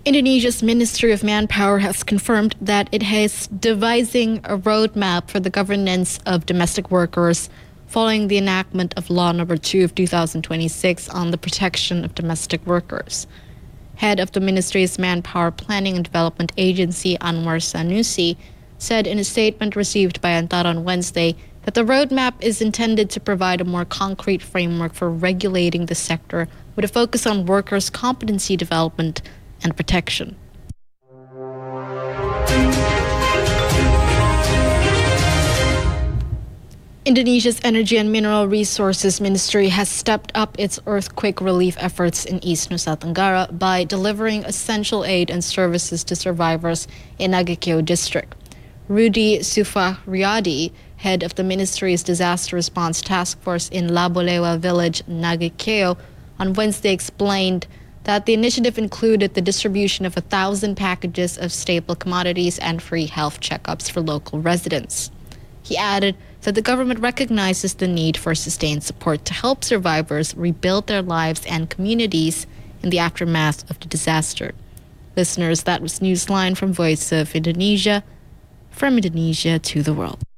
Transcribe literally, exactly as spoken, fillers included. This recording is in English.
Indonesia's Ministry of Manpower has confirmed that it is devising a roadmap for the governance of domestic workers following the enactment of Law Number two of two thousand twenty-six on the protection of domestic workers. Head of the Ministry's Manpower Planning and Development Agency, Anwar Sanusi, said in a statement received by Antara on Wednesday that the roadmap is intended to provide a more concrete framework for regulating the sector with a focus on workers' competency development and protection. Indonesia's Energy and Mineral Resources Ministry has stepped up its earthquake relief efforts in East Nusa Tenggara by delivering essential aid and services to survivors in Nagakeo district. Rudy Sufahriyadi, head of the ministry's disaster response task force in Labolewa village, Nagakeo, on Wednesday explained that the initiative included the distribution of a thousand packages of staple commodities and free health checkups for local residents. He added that the government recognizes the need for sustained support to help survivors rebuild their lives and communities in the aftermath of the disaster. Listeners, that was Newsline from Voice of Indonesia, from Indonesia to the world.